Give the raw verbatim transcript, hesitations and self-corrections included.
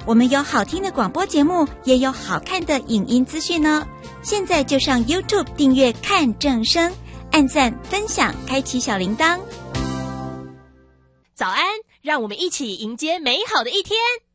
我们有好听的广播节目，也有好看的影音资讯哦。现在就上 YouTube 订阅看正声，按赞分享，开启小铃铛。 早安，让我们一起迎接美好的一天。